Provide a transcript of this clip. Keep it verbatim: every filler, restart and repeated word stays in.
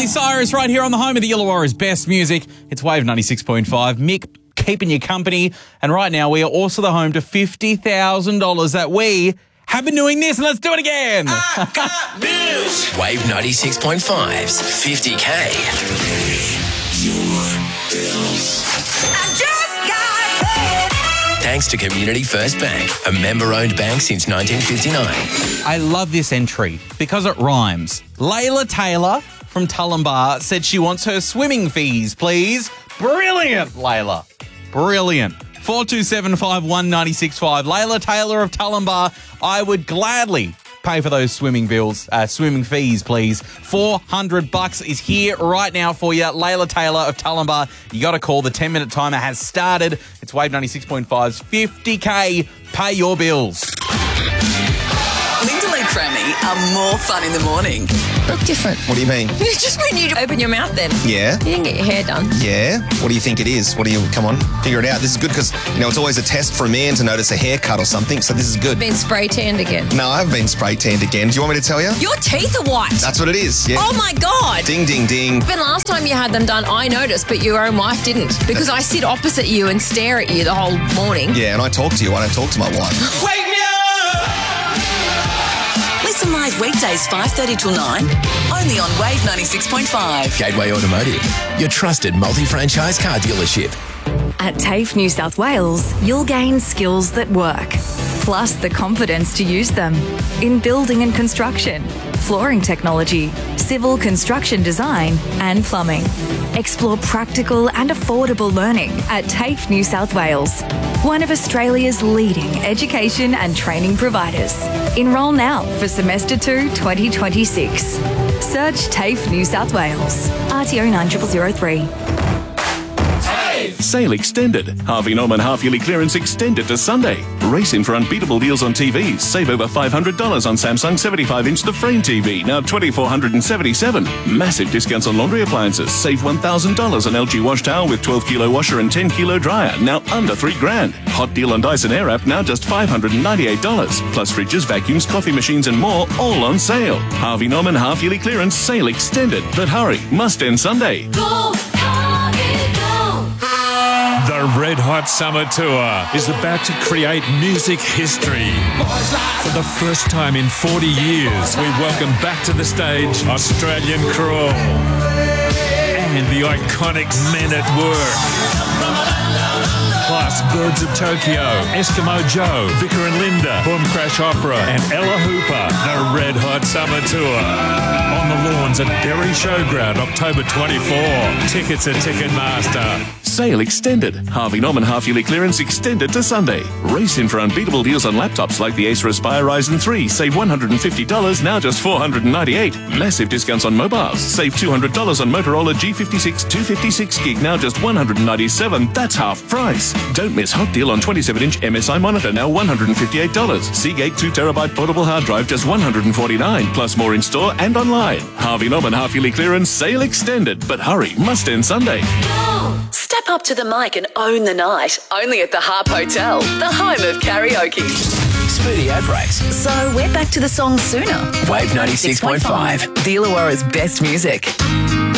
Miley Cyrus right here on the home of the Illawarra's best music. It's Wave ninety-six point five. Mick keeping you company. And right now we are also the home to fifty thousand dollars that we have been doing this. And let's do it again. I got bills. Wave ninety-six point five's fifty K. I just got paid. Thanks to Community First Bank, a member-owned bank since nineteen fifty-nine. I love this entry because it rhymes. Layla Taylor from Tullambar said she wants her swimming fees, please. Brilliant, Layla. Brilliant. four two seven five one nine six five. Layla Taylor of Tullambar, I would gladly pay for those swimming bills, uh, swimming fees, please. four hundred bucks is here right now for you. Layla Taylor of Tullambar, you got to call. The ten-minute timer has started. It's Wave ninety-six point five's fifty K. Pay your bills. Linda and Crammy are more fun in the morning. Look different. What do you mean? It's just when you open your mouth then. Yeah? You didn't get your hair done. Yeah? What do you think it is? What do you, come on, figure it out. This is good because, you know, it's always a test for a man to notice a haircut or something, so this is good. Been spray tanned again. No, I haven't been spray tanned again. Do you want me to tell you? Your teeth are white. That's what it is, yeah. Oh my God. Ding, ding, ding. But last time you had them done, I noticed, but your own wife didn't. Because I sit opposite you and stare at you the whole morning. Yeah, and I talk to you. I don't talk to my wife. Wake me up. Listen live weekdays five thirty till nine, only on Wave ninety-six point five. Gateway Automotive, your trusted multi-franchise car dealership. At TAFE New South Wales, you'll gain skills that work, plus the confidence to use them in building and construction, flooring technology, civil construction design and plumbing. Explore practical and affordable learning at TAFE New South Wales, one of Australia's leading education and training providers. Enrol now for semester two twenty twenty-six. Search TAFE New South Wales. R T O nine zero zero zero three. Sale extended. Harvey Norman half-yearly clearance extended to Sunday. Race in for unbeatable deals on T Vs. Save over five hundred dollars on Samsung seventy-five inch The Frame T V, now two thousand four hundred seventy-seven dollars. Massive discounts on laundry appliances. Save one thousand dollars on L G wash towel with twelve kilo washer and ten kilo dryer, now under three grand. Hot deal on Dyson Airwrap, now just five hundred ninety-eight dollars. Plus fridges, vacuums, coffee machines and more, all on sale. Harvey Norman half-yearly clearance sale extended. But hurry, must end Sunday. Go, Harvey, go. The Red Hot Summer Tour is about to create music history. For the first time in forty years, we welcome back to the stage Australian Crawl and the iconic Men at Work. Plus Birds of Tokyo, Eskimo Joe, Vicar and Linda, Boom Crash Opera and Ella Hooper. The Red Hot Summer Tour. On the lawns at Berry Showground, October twenty-fourth. Tickets at Ticketmaster. Sale extended. Harvey Norman half-yearly clearance extended to Sunday. Race in for unbeatable deals on laptops like the Acer Aspire Ryzen three. Save one hundred fifty dollars, now just four hundred ninety-eight dollars. Massive discounts on mobiles. Save two hundred dollars on Motorola G fifty-six two fifty-six gig, now just one hundred ninety-seven dollars. That's half price. Don't miss hot deal on twenty-seven inch M S I monitor, now one hundred fifty-eight dollars. Seagate two terabyte portable hard drive, just one hundred forty-nine dollars. Plus more in store and online. Harvey Norman half-yearly clearance sale extended. But hurry, must end Sunday. Step up to the mic and own the night, only at the Harp Hotel, the home of karaoke. Speedy ad breaks. So we're back to the song sooner. Wave ninety-six point five. The Illawarra's best music.